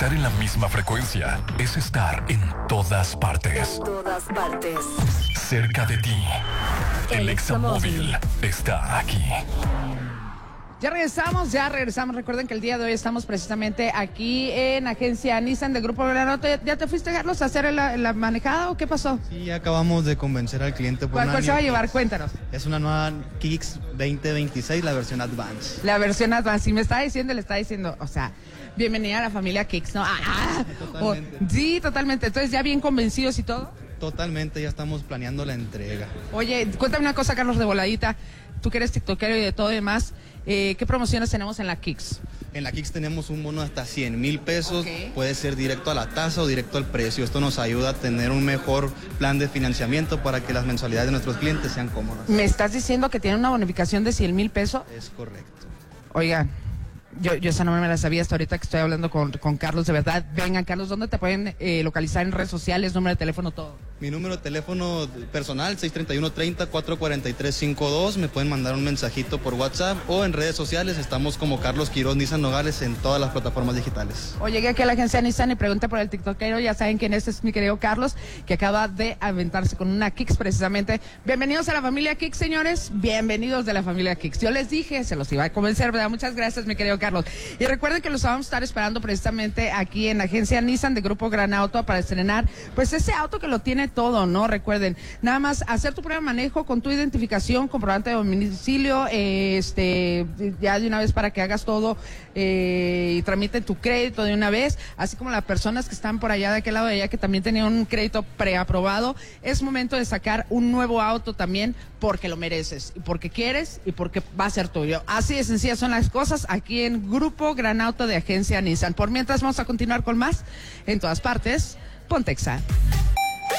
Estar en la misma frecuencia es estar en todas partes. En todas partes. Cerca de ti. El Examóvil está aquí. Ya regresamos. Recuerden que el día de hoy estamos precisamente aquí en Agencia Nissan de Grupo Granauto. ¿Ya te fuiste, Carlos, a hacer la manejada o qué pasó? Sí, ya acabamos de convencer al cliente por ¿Cuál se va a llevar? Cuéntanos. Es una nueva Kicks 2026, la versión Advance. La versión Advance. Y le está diciendo, o sea, bienvenida a la familia Kicks, ¿no? Totalmente. Sí, totalmente. Entonces, ¿ya bien convencidos y todo? Totalmente, ya estamos planeando la entrega. Oye, cuéntame una cosa, Carlos, de voladita. Tú que eres tiktokero y de todo y demás, ¿qué promociones tenemos en la Kicks? En la Kicks tenemos un bono de hasta 100,000 pesos. Okay. Puede ser directo a la tasa o directo al precio. Esto nos ayuda a tener un mejor plan de financiamiento para que las mensualidades de nuestros clientes sean cómodas. ¿Me estás diciendo que tiene una bonificación de 100,000 pesos? Es correcto. Oiga, yo esa no me la sabía hasta ahorita que estoy hablando con Carlos, de verdad. Vengan, Carlos, ¿dónde te pueden localizar en redes sociales, número de teléfono, todo? Mi número de teléfono personal, 631-30-443-52. Me pueden mandar un mensajito por WhatsApp o en redes sociales. Estamos como Carlos Quiroz Nissan Nogales en todas las plataformas digitales. O llegué aquí a la agencia Nissan y pregunté por el tiktokero. Ya saben quién es mi querido Carlos, que acaba de aventarse con una Kicks precisamente. Bienvenidos a la familia Kicks, señores. Bienvenidos de la familia Kicks. Yo les dije, se los iba a convencer, ¿verdad? Muchas gracias, mi querido Carlos. Y recuerden que los vamos a estar esperando precisamente aquí en la agencia Nissan de Grupo Granauto para estrenar, pues, ese auto que lo tiene todo, ¿no? Recuerden, nada más hacer tu prueba de manejo con tu identificación, comprobante de domicilio, ya de una vez para que hagas todo y tramite tu crédito de una vez, así como las personas que están por allá de aquel lado de allá que también tenían un crédito preaprobado. Es momento de sacar un nuevo auto también porque lo mereces, y porque quieres y porque va a ser tuyo. Así de sencillas son las cosas aquí en Grupo Granauto de Agencia Nissan. Por mientras vamos a continuar con más en todas partes. Ponte Exa.